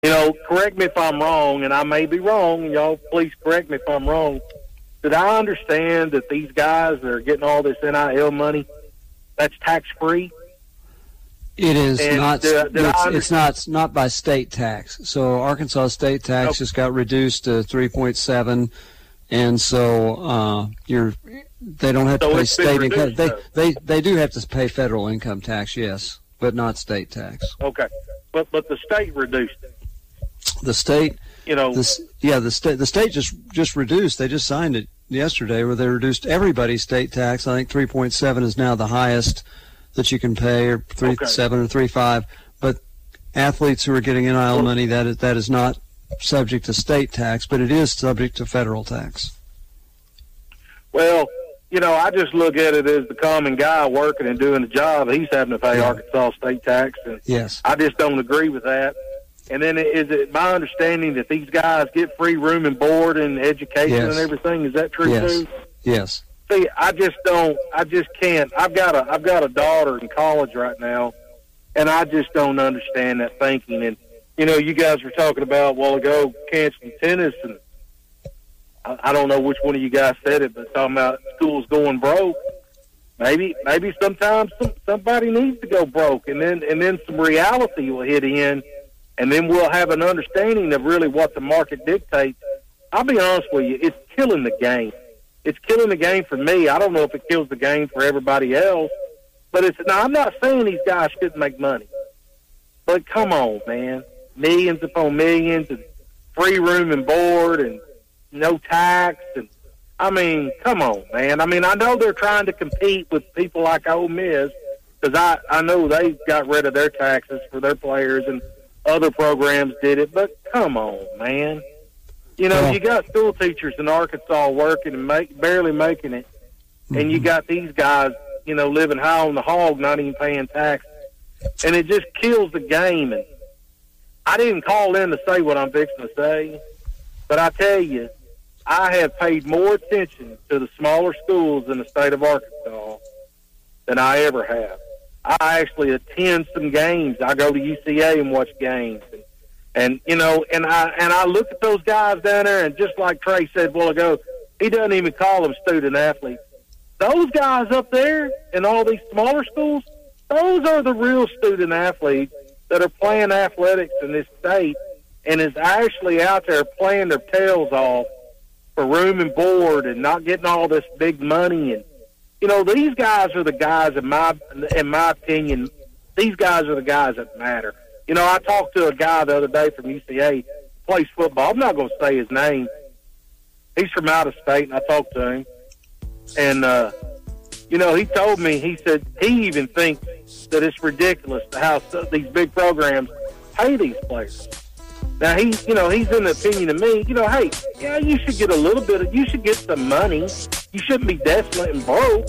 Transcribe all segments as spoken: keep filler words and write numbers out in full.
You know, correct me if I'm wrong, and I may be wrong, and y'all please correct me if I'm wrong. Did I understand that these guys that are getting all this N I L money, that's tax-free? It is and not. Did, did it's, it's not. Not by state tax. So Arkansas state tax okay. just got reduced to three point seven, and so uh, you're. They don't have to so pay state reduced, income. They, though. they they do have to pay federal income tax, yes, but not state tax. Okay, but but the state reduced it. The state, you know, the, yeah, the state the state just just reduced. They just signed it yesterday, where they reduced everybody's state tax. I think three point seven is now the highest that you can pay, or three okay. seven or three five. But athletes who are getting N I L money, that is that is not subject to state tax, but it is subject to federal tax. Well, you know, I just look at it as the common guy working and doing the job. He's having to pay yeah. Arkansas state tax, and yes, I just don't agree with that. And then is it my understanding that these guys get free room and board and education yes. and everything? Is that true yes. too? Yes. See, I just don't. I just can't. I've got a. I've got a daughter in college right now, and I just don't understand that thinking. And you know, you guys were talking about a while ago canceling tennis, and I, I don't know which one of you guys said it, but talking about schools going broke. Maybe, maybe sometimes some, somebody needs to go broke, and then and then some reality will hit in. And then we'll have an understanding of really what the market dictates. I'll be honest with you, it's killing the game. It's killing the game for me. I don't know if it kills the game for everybody else. But it's now, I'm not saying these guys shouldn't make money. But come on, man. Millions upon millions and free room and board and no tax. And I mean, come on, man. I mean, I know they're trying to compete with people like Ole Miss because I, I know they got rid of their taxes for their players and other programs did it, but come on, man. You know, yeah. you got school teachers in Arkansas working and make, barely making it, mm-hmm. and you got these guys, you know, living high on the hog, not even paying tax. And it just kills the game. And I didn't call in to say what I'm fixing to say, but I tell you, I have paid more attention to the smaller schools in the state of Arkansas than I ever have. I actually attend some games. I go to U C A and watch games, and, and you know, and I and I look at those guys down there, and just like Trey said a while ago, he doesn't even call them student athletes. Those guys up there in all these smaller schools, those are the real student athletes that are playing athletics in this state, and is actually out there playing their tails off for room and board and not getting all this big money. And you know, these guys are the guys, in my in my opinion, these guys are the guys that matter. You know, I talked to a guy the other day from U C A, plays football. I'm not going to say his name. He's from out of state, and I talked to him. And, uh, you know, he told me, he said he even thinks that it's ridiculous to how these big programs pay these players. Now, he, you know, he's in the opinion of me, you know, hey, yeah, you should get a little bit of, you should get some money. You shouldn't be desolate and broke.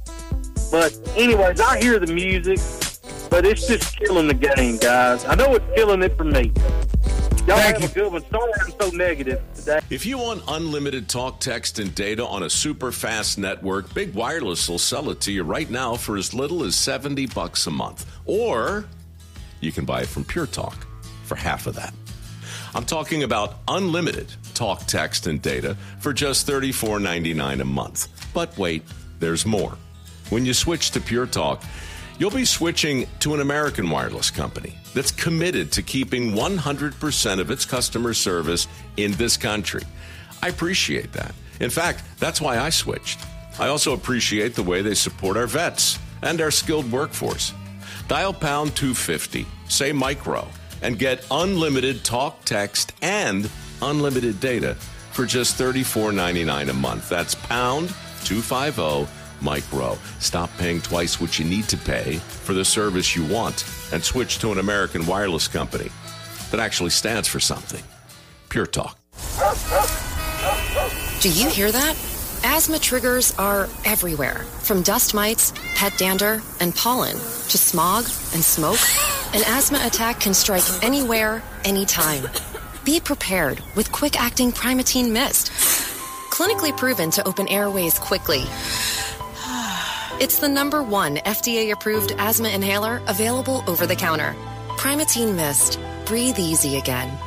But anyways, I hear the music, but it's just killing the game, guys. I know it's killing it for me. Y'all Thank have you. a good one. Sorry I'm so negative today. If you want unlimited talk, text, and data on a super fast network, Big Wireless will sell it to you right now for as little as seventy bucks a month. Or you can buy it from Pure Talk for half of that. I'm talking about unlimited talk, text, and data for just thirty-four ninety-nine a month. But wait, there's more. When you switch to Pure Talk, you'll be switching to an American wireless company that's committed to keeping one hundred percent of its customer service in this country. I appreciate that. In fact, that's why I switched. I also appreciate the way they support our vets and our skilled workforce. Dial pound two fifty, say micro, and get unlimited talk, text, and unlimited data for just thirty-four ninety-nine a month. That's pound two fifty micro. Stop paying twice what you need to pay for the service you want and switch to an American wireless company that actually stands for something. Pure Talk. Do you hear that? Asthma triggers are everywhere, from dust mites, pet dander, and pollen to smog and smoke. An asthma attack can strike anywhere, anytime. Be prepared with quick-acting Primatene Mist. Clinically proven to open airways quickly. It's the number one F D A-approved asthma inhaler available over the counter. Primatene Mist. Breathe easy again.